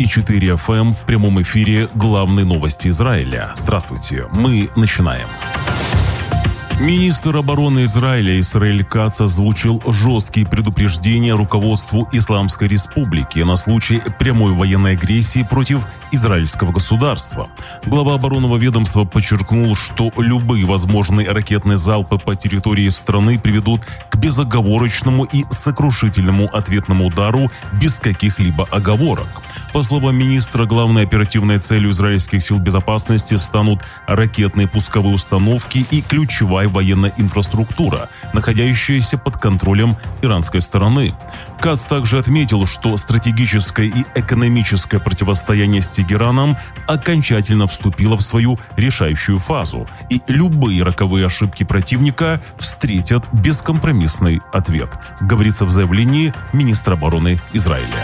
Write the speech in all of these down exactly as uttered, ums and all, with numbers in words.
и четыре эф эм в прямом эфире главные новости Израиля. Здравствуйте, мы начинаем. Министр обороны Израиля Исраэль Кац озвучил жесткие предупреждения руководству Исламской Республики на случай прямой военной агрессии против израильского государства. Глава оборонного ведомства подчеркнул, что любые возможные ракетные залпы по территории страны приведут к безоговорочному и сокрушительному ответному удару без каких-либо оговорок. По словам министра, главной оперативной целью израильских сил безопасности станут ракетные пусковые установки и ключевая военная инфраструктура, находящаяся под контролем иранской стороны. Кац также отметил, что стратегическое и экономическое противостояние с Тегераном окончательно вступило в свою решающую фазу, и любые роковые ошибки противника встретят бескомпромиссный ответ, говорится в заявлении министра обороны Израиля.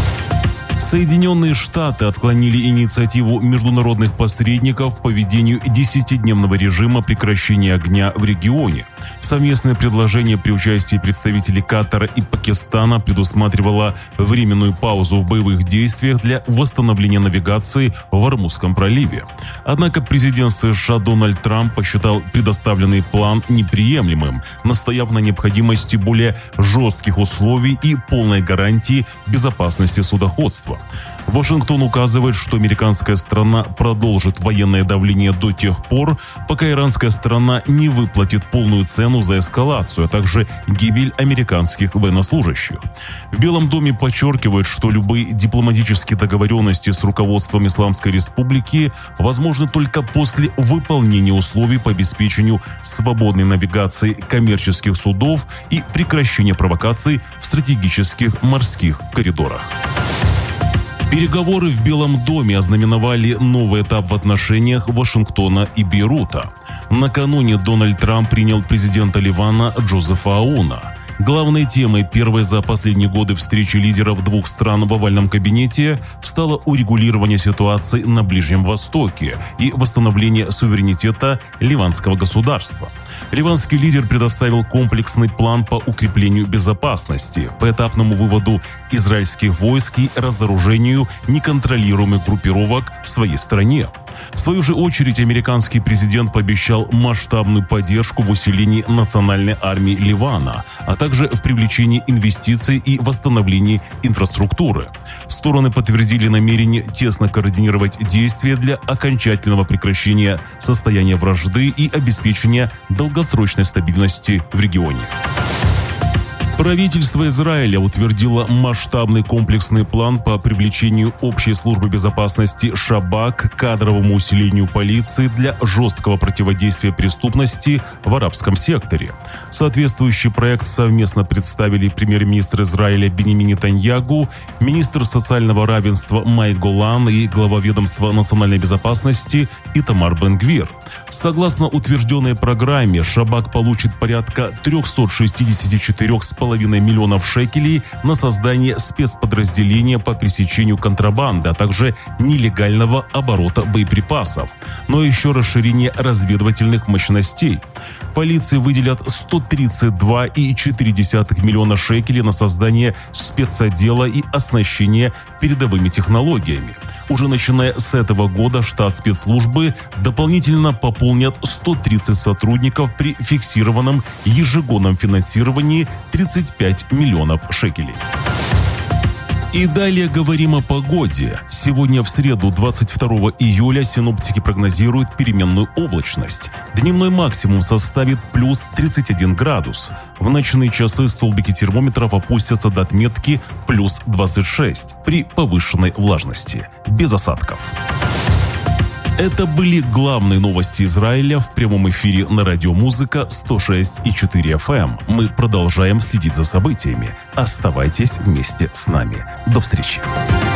Соединенные Штаты отклонили инициативу международных посредников по введению десятидневного режима прекращения огня в регионе. Совместное предложение при участии представителей Катара и Пакистана предусматривало временную паузу в боевых действиях для восстановления навигации в Ормузском проливе. Однако президент США Дональд Трамп посчитал предоставленный план неприемлемым, настояв на необходимости более жестких условий и полной гарантии безопасности судоходства. Вашингтон указывает, что американская сторона продолжит военное давление до тех пор, пока иранская сторона не выплатит полную цену за эскалацию, а также гибель американских военнослужащих. В Белом доме подчеркивают, что любые дипломатические договоренности с руководством Исламской Республики возможны только после выполнения условий по обеспечению свободной навигации коммерческих судов и прекращения провокаций в стратегических морских коридорах. Переговоры в Белом доме ознаменовали новый этап в отношениях Вашингтона и Бейрута. Накануне Дональд Трамп принял президента Ливана Джозефа Ауна. Главной темой первой за последние годы встречи лидеров двух стран в овальном кабинете стало урегулирование ситуации на Ближнем Востоке и восстановление суверенитета ливанского государства. Ливанский лидер предоставил комплексный план по укреплению безопасности, поэтапному выводу израильских войск и разоружению неконтролируемых группировок в своей стране. В свою же очередь, американский президент пообещал масштабную поддержку в усилении национальной армии Ливана, а также в привлечении инвестиций и восстановлении инфраструктуры. Стороны подтвердили намерение тесно координировать действия для окончательного прекращения состояния вражды и обеспечения долгосрочной стабильности в регионе. Правительство Израиля утвердило масштабный комплексный план по привлечению общей службы безопасности Шабак к кадровому усилению полиции для жесткого противодействия преступности в арабском секторе. Соответствующий проект совместно представили премьер-министр Израиля Биньямин Нетаньяху, министр социального равенства Май Голан и глава ведомства национальной безопасности Итамар Бен-Гвир. Согласно утвержденной программе, Шабак получит порядка триста шестьдесят четыре с половиной миллионов шекелей на создание спецподразделения по пресечению контрабанды, а также нелегального оборота боеприпасов, но еще расширение разведывательных мощностей. Полиции выделят сто тридцать два целых четыре десятых миллиона шекелей на создание спецотдела и оснащение передовыми технологиями. Уже начиная с этого года штат спецслужбы дополнительно пополнят сто тридцать сотрудников при фиксированном ежегодном финансировании тридцать пять миллионов шекелей. И далее говорим о погоде. Сегодня в среду, двадцать второго июля, синоптики прогнозируют переменную облачность. Дневной максимум составит плюс тридцать один градус. В ночные часы столбики термометров опустятся до отметки плюс двадцать шесть при повышенной влажности. Без осадков. Это были главные новости Израиля в прямом эфире на радио Музыка сто шесть и четыре эф эм. Мы продолжаем следить за событиями. Оставайтесь вместе с нами. До встречи.